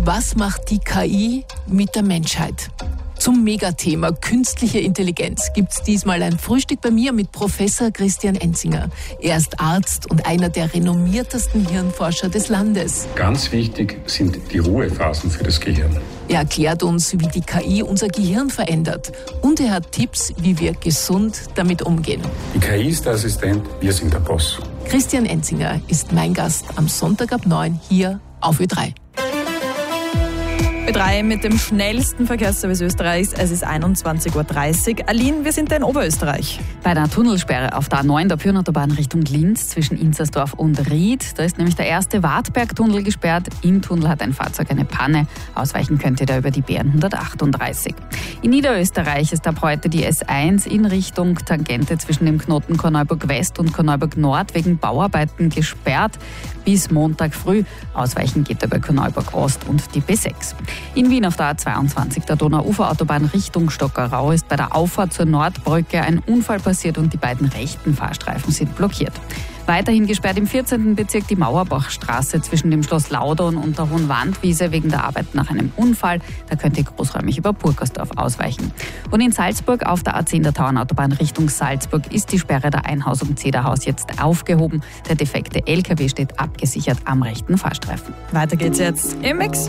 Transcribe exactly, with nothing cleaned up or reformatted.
Was macht die K I mit der Menschheit? Zum Megathema künstliche Intelligenz gibt's diesmal ein Frühstück bei mir mit Professor Christian Enzinger. Er ist Arzt und einer der renommiertesten Hirnforscher des Landes. Ganz wichtig sind die Ruhephasen für das Gehirn. Er erklärt uns, wie die K I unser Gehirn verändert. Und er hat Tipps, wie wir gesund damit umgehen. Die K I ist der Assistent, wir sind der Boss. Christian Enzinger ist mein Gast am Sonntag ab neun hier auf Ö drei. Ö drei mit dem schnellsten Verkehrsservice Österreichs. Es ist einundzwanzig Uhr dreißig. Aline, wir sind da in Oberösterreich. Bei der Tunnelsperre auf der A neun der Pyrnautobahn Richtung Linz zwischen Inzersdorf und Ried. Da ist nämlich der erste Wartbergtunnel gesperrt. Im Tunnel hat ein Fahrzeug eine Panne. Ausweichen könnte da über die B N hundertachtunddreißig. In Niederösterreich ist ab heute die S eins in Richtung Tangente zwischen dem Knoten Korneuburg West und Korneuburg Nord wegen Bauarbeiten gesperrt. Bis Montag früh. Ausweichen geht über Korneuburg Ost und die B sechs. In Wien auf der A zweiundzwanzig, der Donauuferautobahn Richtung Stockerau, ist bei der Auffahrt zur Nordbrücke ein Unfall passiert und die beiden rechten Fahrstreifen sind blockiert. Weiterhin gesperrt im vierzehnten Bezirk die Mauerbachstraße zwischen dem Schloss Laudon und der Hohen Wandwiese wegen der Arbeit nach einem Unfall. Da könnt ihr großräumig über Burgersdorf ausweichen. Und in Salzburg auf der A zehn der Tauernautobahn Richtung Salzburg ist die Sperre der Einhausung Zederhaus jetzt aufgehoben. Der defekte L K W steht abgesichert am rechten Fahrstreifen. Weiter geht's jetzt im Mix.